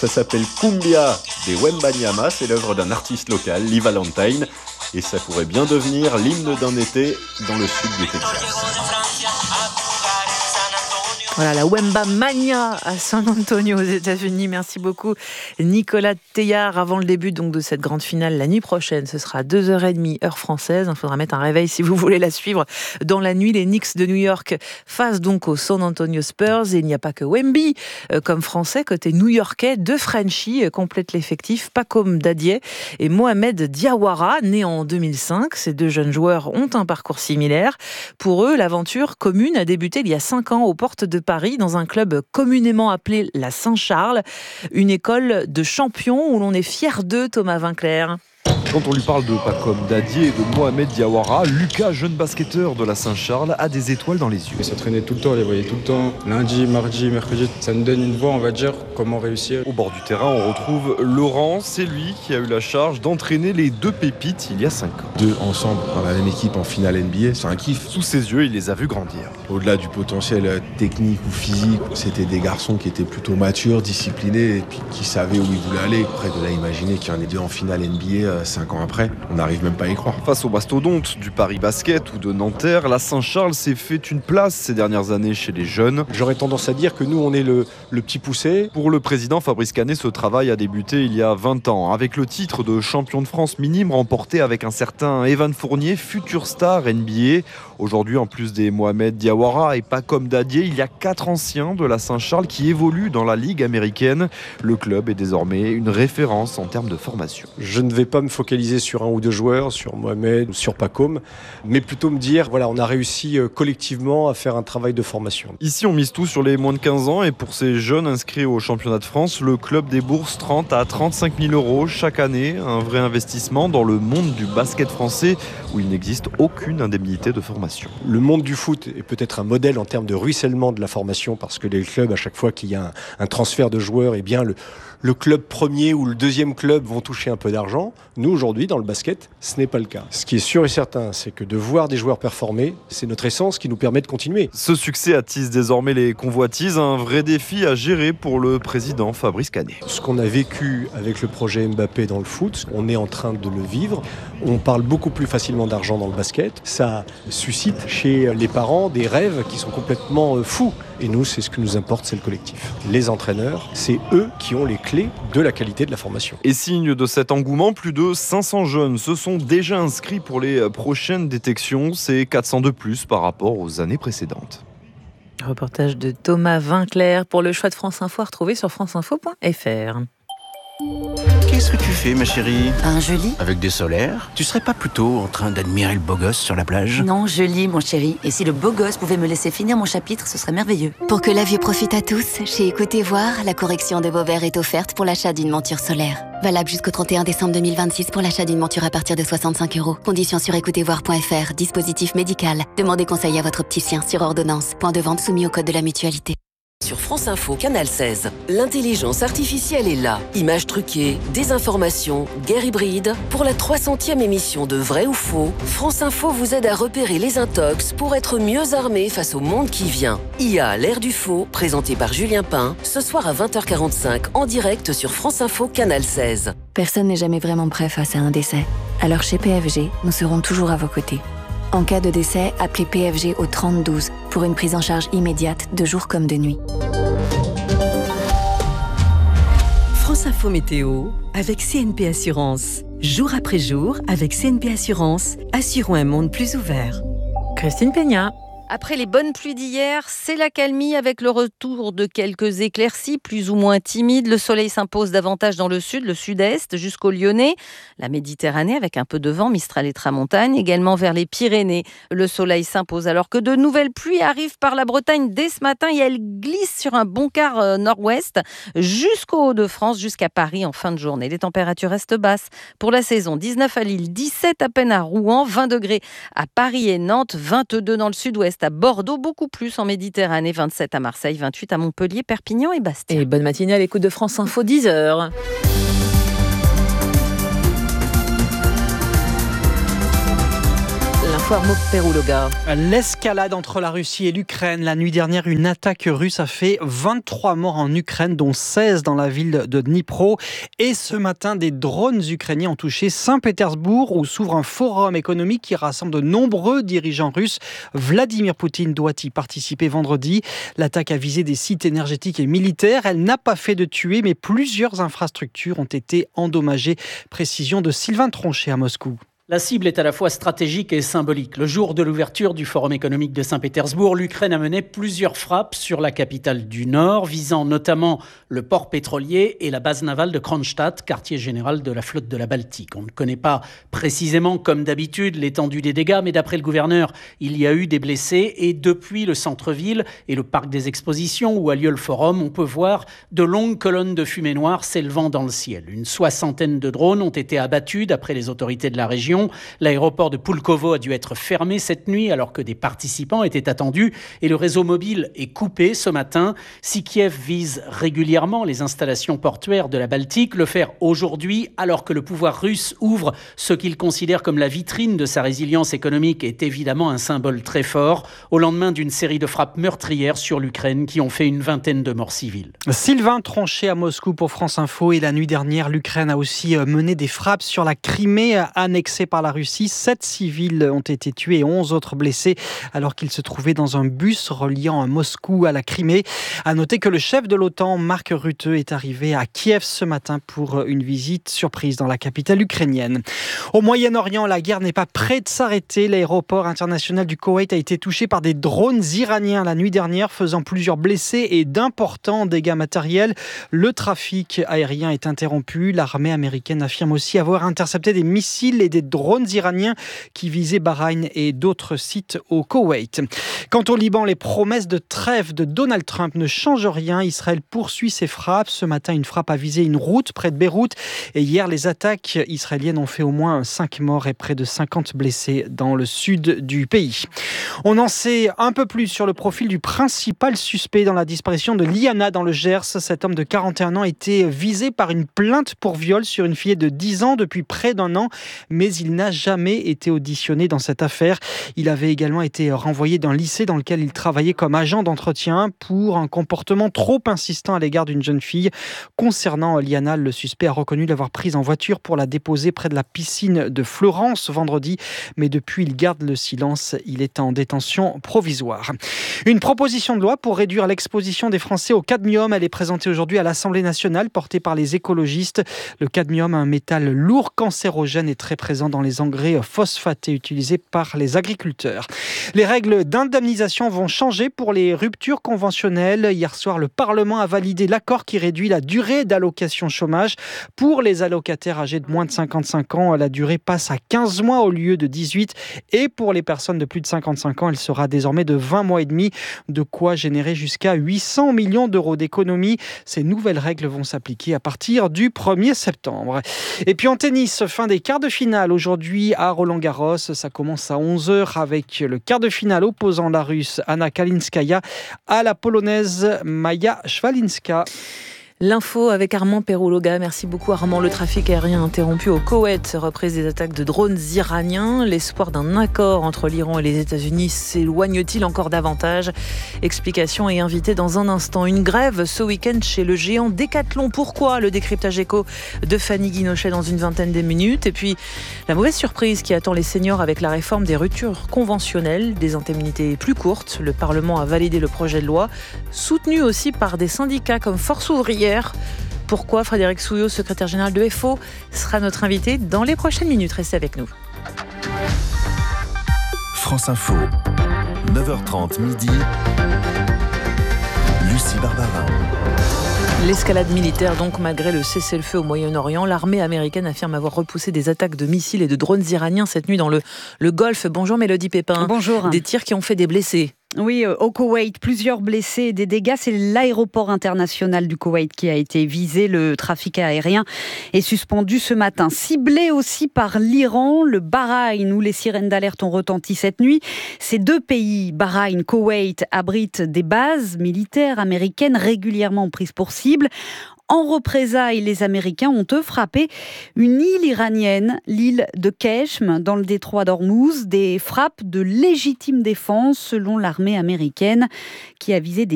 Ça s'appelle Cumbia des Wembanyama, c'est l'œuvre d'un artiste local, Lee Valentine, et ça pourrait bien devenir l'hymne d'un été dans le sud du Texas. Voilà, la Wemba Mania à San Antonio aux États-Unis. Merci beaucoup Nicolas Teillard. Avant le début donc de cette grande finale la nuit prochaine, ce sera 2h30 heure française. Il faudra mettre un réveil si vous voulez la suivre dans la nuit. Les Knicks de New York face donc aux San Antonio Spurs. Et il n'y a pas que Wemby comme français. Côté new-yorkais, 2 Frenchies complètent l'effectif. Pacome Dadié et Mohamed Diawara, nés en 2005. Ces 2 jeunes joueurs ont un parcours similaire. Pour eux, l'aventure commune a débuté il y a 5 ans aux portes de Paris, dans un club communément appelé la Saint-Charles, une école de champions où l'on est fier d'eux, Thomas Vinclair. Quand on lui parle de Pacome Dadié et de Mohamed Diawara, Lucas, jeune basketteur de la Saint-Charles, a des étoiles dans les yeux. Ils s'entraînaient tout le temps, on les voyait tout le temps. Lundi, mardi, mercredi. Ça nous donne une voie, on va dire, comment réussir. Au bord du terrain, on retrouve Laurent. C'est lui qui a eu la charge d'entraîner les 2 pépites il y a 5 ans. 2 ensemble dans la même équipe en finale NBA, c'est un kiff. Sous ses yeux, il les a vus grandir. Au-delà du potentiel technique ou physique, c'était des garçons qui étaient plutôt matures, disciplinés et puis qui savaient où ils voulaient aller. Après, de là, imaginer qu'il y en ait 2 en finale NBA 5 ans après, on n'arrive même pas à y croire. Face aux mastodontes du Paris Basket ou de Nanterre, la Saint-Charles s'est fait une place ces dernières années chez les jeunes. J'aurais tendance à dire que nous, on est le petit poussé. Pour le président Fabrice Canet, ce travail a débuté il y a 20 ans, avec le titre de champion de France minime remporté avec un certain Evan Fournier, futur star NBA. Aujourd'hui, en plus des Mohamed Diawara et Pacome Dadié, il y a 4 anciens de la Saint-Charles qui évoluent dans la Ligue américaine. Le club est désormais une référence en termes de formation. Je ne vais pas me focaliser sur 1 ou 2 joueurs, sur Mohamed ou sur Pacome, mais plutôt me dire, voilà, on a réussi collectivement à faire un travail de formation. Ici, on mise tout sur les moins de 15 ans et pour ces jeunes inscrits au championnat de France, le club débourse 30 à 35 000 euros chaque année. Un vrai investissement dans le monde du basket français où il n'existe aucune indemnité de formation. Le monde du foot est peut-être un modèle en termes de ruissellement de la formation parce que les clubs, à chaque fois qu'il y a un transfert de joueurs, eh bien le club premier ou le deuxième club vont toucher un peu d'argent. Nous, aujourd'hui, dans le basket, ce n'est pas le cas. Ce qui est sûr et certain, c'est que de voir des joueurs performer, c'est notre essence qui nous permet de continuer. Ce succès attise désormais les convoitises, un vrai défi à gérer pour le président Fabrice Canet. Ce qu'on a vécu avec le projet Mbappé dans le foot, on est en train de le vivre. On parle beaucoup plus facilement d'argent dans le basket. Ça suscite chez les parents des rêves qui sont complètement fous. Et nous, c'est ce que nous importe, c'est le collectif. Les entraîneurs, c'est eux qui ont les clés de la qualité de la formation. Et signe de cet engouement, plus de 500 jeunes se sont déjà inscrits pour les prochaines détections. C'est 400 de plus par rapport aux années précédentes. Reportage de Thomas Vinclair pour le choix de France Info à retrouver sur franceinfo.fr. Qu'est-ce que tu fais, ma chérie? Un joli. Avec des solaires? Tu serais pas plutôt en train d'admirer le beau gosse sur la plage? Non, je lis, mon chéri. Et si le beau gosse pouvait me laisser finir mon chapitre, ce serait merveilleux. Pour que la vue profite à tous, chez Écoutez Voir, la correction de vos verres est offerte pour l'achat d'une monture solaire. Valable jusqu'au 31 décembre 2026 pour l'achat d'une monture à partir de 65 €. Conditions sur écoutezvoir.fr. Dispositif médical. Demandez conseil à votre opticien sur ordonnance. Point de vente soumis au code de la mutualité. Sur France Info, Canal 16, l'intelligence artificielle est là. Images truquées, désinformation, guerre hybride. Pour la 300e émission de Vrai ou Faux, France Info vous aide à repérer les intox pour être mieux armé face au monde qui vient. IA, l'ère du faux, présenté par Julien Pain, ce soir à 20h45 en direct sur France Info, Canal 16. Personne n'est jamais vraiment prêt face à un décès. Alors chez PFG, nous serons toujours à vos côtés. En cas de décès, appelez PFG au 3012 pour une prise en charge immédiate de jour comme de nuit. France Info Météo avec CNP Assurance. Jour après jour, avec CNP Assurance, assurons un monde plus ouvert. Christine Peña. Après les bonnes pluies d'hier, c'est l'accalmie avec le retour de quelques éclaircies plus ou moins timides. Le soleil s'impose davantage dans le sud, le sud-est, jusqu'au Lyonnais. La Méditerranée avec un peu de vent, Mistral et Tramontane. Également vers les Pyrénées, le soleil s'impose alors que de nouvelles pluies arrivent par la Bretagne dès ce matin et elles glissent sur un bon quart nord-ouest jusqu'au Hauts-de-France, jusqu'à Paris en fin de journée. Les températures restent basses pour la saison. 19 à Lille, 17 à peine à Rouen, 20 degrés à Paris et Nantes, 22 dans le sud-ouest à Bordeaux, beaucoup plus en Méditerranée, 27 à Marseille, 28 à Montpellier, Perpignan et Bastia. Et bonne matinée à l'écoute de France Info, 10h. L'info Arnaud Perouloga. L'escalade entre la Russie et l'Ukraine. La nuit dernière, une attaque russe a fait 23 morts en Ukraine, dont 16 dans la ville de Dnipro. Et ce matin, des drones ukrainiens ont touché Saint-Pétersbourg, où s'ouvre un forum économique qui rassemble de nombreux dirigeants russes. Vladimir Poutine doit y participer vendredi. L'attaque a visé des sites énergétiques et militaires. Elle n'a pas fait de tués, mais plusieurs infrastructures ont été endommagées. Précision de Sylvain Tronchet à Moscou. La cible est à la fois stratégique et symbolique. Le jour de l'ouverture du Forum économique de Saint-Pétersbourg, l'Ukraine a mené plusieurs frappes sur la capitale du Nord, visant notamment le port pétrolier et la base navale de Kronstadt, quartier général de la flotte de la Baltique. On ne connaît pas précisément, comme d'habitude, l'étendue des dégâts, mais d'après le gouverneur, il y a eu des blessés. Et depuis le centre-ville et le parc des expositions où a lieu le Forum, on peut voir de longues colonnes de fumée noire s'élevant dans le ciel. Une soixantaine de drones ont été abattus, d'après les autorités de la région. L'aéroport de Pulkovo a dû être fermé cette nuit alors que des participants étaient attendus et le réseau mobile est coupé ce matin. Si Kiev vise régulièrement les installations portuaires de la Baltique, le faire aujourd'hui alors que le pouvoir russe ouvre ce qu'il considère comme la vitrine de sa résilience économique est évidemment un symbole très fort au lendemain d'une série de frappes meurtrières sur l'Ukraine qui ont fait une vingtaine de morts civiles. Sylvain Tronchet à Moscou pour France Info. Et la nuit dernière, l'Ukraine a aussi mené des frappes sur la Crimée annexée par la Russie. 7 civils ont été tués et 11 autres blessés alors qu'ils se trouvaient dans un bus reliant Moscou à la Crimée. À noter que le chef de l'OTAN, Mark Rutte, est arrivé à Kiev ce matin pour une visite surprise dans la capitale ukrainienne. Au Moyen-Orient, la guerre n'est pas près de s'arrêter. L'aéroport international du Koweït a été touché par des drones iraniens la nuit dernière, faisant plusieurs blessés et d'importants dégâts matériels. Le trafic aérien est interrompu. L'armée américaine affirme aussi avoir intercepté des missiles et des drones iraniens qui visaient Bahreïn et d'autres sites au Koweït. Quant au Liban, les promesses de trêve de Donald Trump ne changent rien. Israël poursuit ses frappes. Ce matin, une frappe a visé une route près de Beyrouth. Et hier, les attaques israéliennes ont fait au moins 5 morts et près de 50 blessés dans le sud du pays. On en sait un peu plus sur le profil du principal suspect dans la disparition de Liana dans le Gers. Cet homme de 41 ans était visé par une plainte pour viol sur une fillette de 10 ans depuis près d'un an, mais il n'a jamais été auditionné dans cette affaire. Il avait également été renvoyé d'un lycée dans lequel il travaillait comme agent d'entretien pour un comportement trop insistant à l'égard d'une jeune fille. Concernant Liana, le suspect a reconnu l'avoir prise en voiture pour la déposer près de la piscine de Fleurance vendredi, mais depuis il garde le silence. Il est en détention provisoire. Une proposition de loi pour réduire l'exposition des Français au cadmium. Elle est présentée aujourd'hui à l'Assemblée nationale, portée par les écologistes. Le cadmium, un métal lourd, cancérogène et très présent dans les engrais phosphatés utilisés par les agriculteurs. Les règles d'indemnisation vont changer pour les ruptures conventionnelles. Hier soir, le Parlement a validé l'accord qui réduit la durée d'allocation chômage. Pour les allocataires âgés de moins de 55 ans, la durée passe à 15 mois au lieu de 18. Et pour les personnes de plus de 55 ans, elle sera désormais de 20 mois et demi. De quoi générer jusqu'à 800 millions d'euros d'économies. Ces nouvelles règles vont s'appliquer à partir du 1er septembre. Et puis en tennis, fin des quarts de finale aujourd'hui à Roland-Garros. Ça commence à 11h avec le quart de finale opposant la Russe Anna Kalinskaya à la Polonaise Maja Szwalinska. L'info avec Armand Perouloga. Merci beaucoup Armand. Le trafic aérien interrompu au Koweït, reprise des attaques de drones iraniens. L'espoir d'un accord entre l'Iran et les États-Unis s'éloigne-t-il encore davantage? Explication et invité dans un instant. Une grève ce week-end chez le géant Decathlon. Pourquoi? Le décryptage éco de Fanny Guinochet dans une vingtaine de minutes. Et puis la mauvaise surprise qui attend les seniors avec la réforme des ruptures conventionnelles, des indemnités plus courtes. Le Parlement a validé le projet de loi, soutenu aussi par des syndicats comme Force ouvrière. Pourquoi? Frédéric Souillot, secrétaire général de FO, sera notre invité dans les prochaines minutes. Restez avec nous. France Info, 9h30 midi, Lucie Barbarin. L'escalade militaire, donc, malgré le cessez-le-feu au Moyen-Orient, l'armée américaine affirme avoir repoussé des attaques de missiles et de drones iraniens cette nuit dans le Golfe. Bonjour Mélodie Pépin. Bonjour. Des tirs qui ont fait des blessés. Oui, au Koweït, plusieurs blessés et des dégâts. C'est l'aéroport international du Koweït qui a été visé. Le trafic aérien est suspendu ce matin. Ciblé aussi par l'Iran, le Bahreïn, où les sirènes d'alerte ont retenti cette nuit. Ces deux pays, Bahreïn, Koweït, abritent des bases militaires américaines régulièrement prises pour cible. En représailles, les Américains ont eux frappé une île iranienne, l'île de Keshm, dans le détroit d'Ormuz. Des frappes de légitime défense selon l'armée américaine qui a visé des